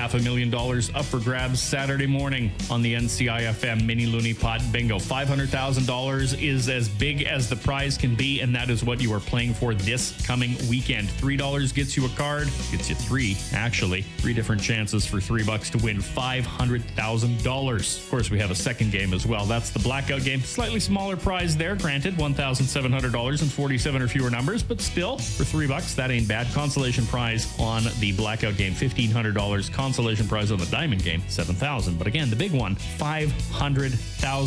$500,000 up for grabs Saturday morning on the NCIFM Mini Looney Pot Bingo. $500,000 is as big as the prize can be, and that is what you are playing for this coming weekend. $3 gets you a card, gets you three, actually. Three different chances for $3 to win $500,000. Of course, we have a second game as well. That's the Blackout game. Slightly smaller prize there, granted, $1,700 and 47 or fewer numbers, but still, for $3, that ain't bad. Consolation prize on the Blackout game, $1,500. Consolation prize on the Diamond game, $7,000. But again, the big one, $500,000.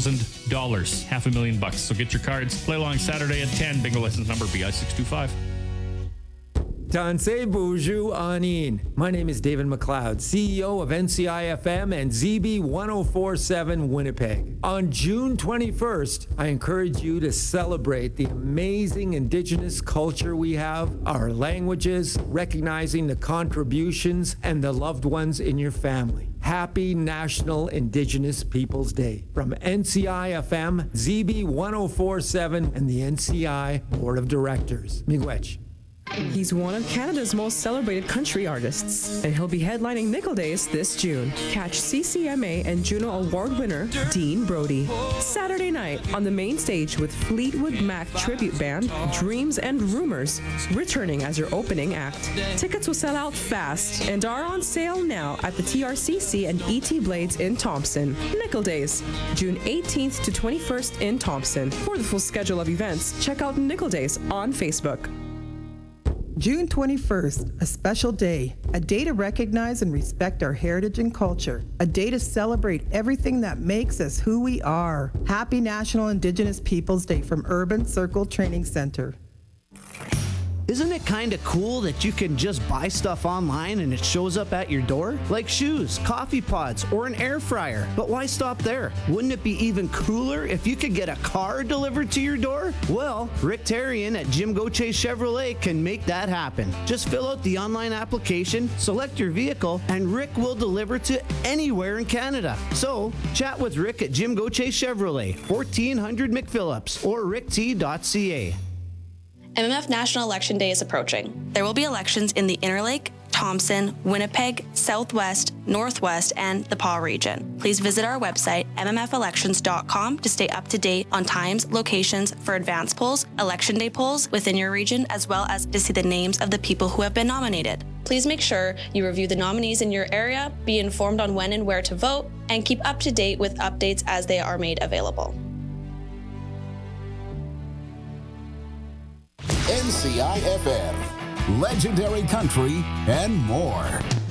$500,000. So get your cards. Play along Saturday at 10. Bingo license number BI625. Tansei Bonjour Anin. My name is David McLeod, CEO of NCIFM and ZB 1047 Winnipeg. On June 21st, I encourage you to celebrate the amazing Indigenous culture we have, our languages, recognizing the contributions and the loved ones in your family. Happy National Indigenous Peoples Day from NCIFM, ZB 1047, and the NCI Board of Directors. Miigwech. He's one of Canada's most celebrated country artists, and he'll be headlining Nickel Days this June. Catch CCMA and Juno Award winner Dean Brody Saturday night on the main stage with Fleetwood Mac tribute band Dreams and Rumors returning as your opening act. Tickets will sell out fast and are on sale now at the TRCC and ET Blades in Thompson. Nickel Days, June 18th to 21st in Thompson. For the full schedule of events, check out Nickel Days on Facebook. June 21st, a special day, a day to recognize and respect our heritage and culture, a day to celebrate everything that makes us who we are. Happy National Indigenous Peoples Day from Urban Circle Training Center. Isn't it kind of cool that you can just buy stuff online and it shows up at your door? Like shoes, coffee pods, or an air fryer. But why stop there? Wouldn't it be even cooler if you could get a car delivered to your door? Well, Rick Tarian at Jim Gauthier Chevrolet can make that happen. Just fill out the online application, select your vehicle, and Rick will deliver to anywhere in Canada. So, chat with Rick at Jim Gauthier Chevrolet, 1400 McPhillips, or rickt.ca. MMF National Election Day is approaching. There will be elections in the Interlake, Thompson, Winnipeg, Southwest, Northwest, and the PAW region. Please visit our website, mmfelections.com, to stay up to date on times, locations for advance polls, election day polls within your region, as well as to see the names of the people who have been nominated. Please make sure you review the nominees in your area, be informed on when and where to vote, and keep up to date with updates as they are made available. NCIFM, legendary country, and more.